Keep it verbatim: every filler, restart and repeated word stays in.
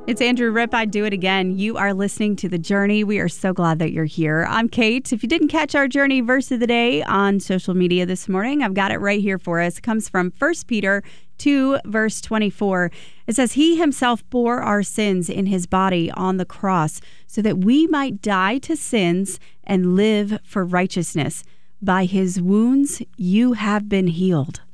It's Andrew Rip. I do it again. You are listening to The Journey. We are so glad that you're here. I'm Kate. If you didn't catch our Journey verse of the day on social media this morning, I've got it right here for us. It comes from First Peter two, verse twenty-four. It says, He himself bore our sins in his body on the cross so that we might die to sins and live for righteousness. By his wounds you have been healed.